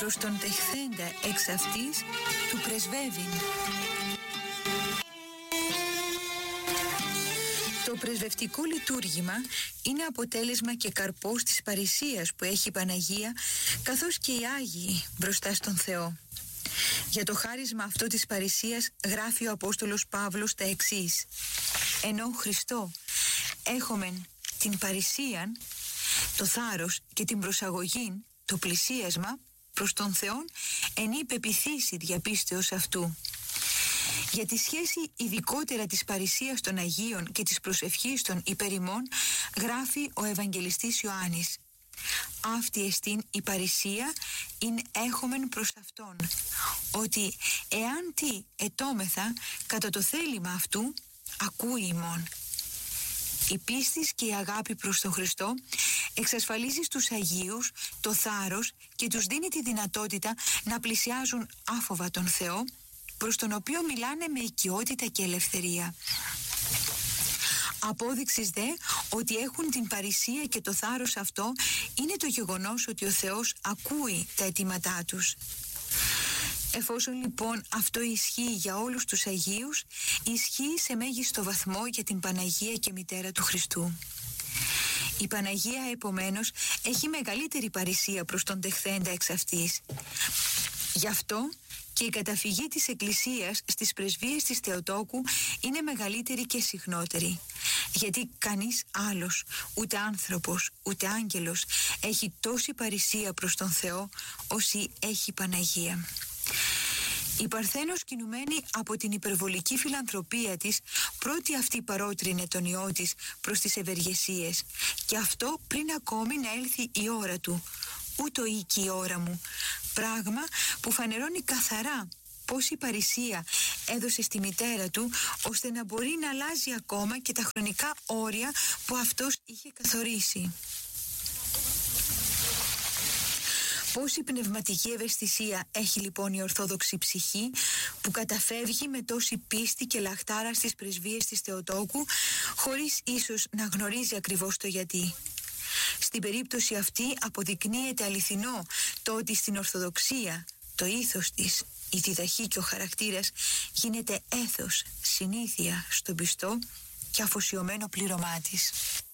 προς τον τεχθέντα εξ αυτής του πρεσβεύειν. Το πρεσβευτικό λειτουργήμα είναι αποτέλεσμα και καρπός της παρησίας που έχει η Παναγία καθώς και οι Άγιοι μπροστά στον Θεό. Για το χάρισμα αυτό της παρησίας γράφει ο Απόστολος Παύλος τα εξής: ενώ Χριστό έχομεν την παρησίαν, το θάρρος και την προσαγωγήν, το πλησίασμα προς τον Θεόν, εν υπεπιθήσει διαπίστεως αυτού. Για τη σχέση ειδικότερα της παρησίας των Αγίων και της προσευχής των υπερημών γράφει ο Ευαγγελιστής Ιωάννης: αυτή εστίν η παρησία ειν έχομεν προς Αυτόν, ότι εάν τι ετόμεθα κατά το θέλημα Αυτού, ακούει ημών. Η πίστη και η αγάπη προς τον Χριστό εξασφαλίζει στους Αγίους το θάρρος και τους δίνει τη δυνατότητα να πλησιάζουν άφοβα τον Θεό, προς τον οποίο μιλάνε με οικειότητα και ελευθερία. Απόδειξης δε ότι έχουν την παρησία και το θάρρος αυτό είναι το γεγονός ότι ο Θεός ακούει τα αιτήματά τους. Εφόσον λοιπόν αυτό ισχύει για όλους τους Αγίους, ισχύει σε μέγιστο βαθμό για την Παναγία και μητέρα του Χριστού. Η Παναγία επομένως έχει μεγαλύτερη παρησία προς τον τεχθέντα εξ αυτής. Γι' αυτό και η καταφυγή της Εκκλησίας στις πρεσβείες της Θεοτόκου είναι μεγαλύτερη και συχνότερη. Γιατί κανείς άλλος, ούτε άνθρωπος, ούτε άγγελος, έχει τόση παρησία προς τον Θεό όσοι έχει η Παναγία. Η Παρθένος, κινουμένη από την υπερβολική φιλανθρωπία της, πρώτη αυτή παρότρινε τον Υιό της προς τις ευεργεσίες, και αυτό πριν ακόμη να έλθει η ώρα του. «Ούτω οίκη η ώρα μου», πράγμα που φανερώνει καθαρά πως η παρησία έδωσε στη μητέρα του ώστε να μπορεί να αλλάζει ακόμα και τα χρονικά όρια που αυτός είχε καθορίσει. Πόση πνευματική ευαισθησία έχει λοιπόν η Ορθόδοξη ψυχή που καταφεύγει με τόση πίστη και λαχτάρα στις πρεσβείες της Θεοτόκου, χωρίς ίσως να γνωρίζει ακριβώς το γιατί. Στην περίπτωση αυτή αποδεικνύεται αληθινό το ότι στην Ορθοδοξία το ήθος της, η διδαχή και ο χαρακτήρας γίνεται έθος, συνήθεια στον πιστό και αφοσιωμένο πλήρωμά της.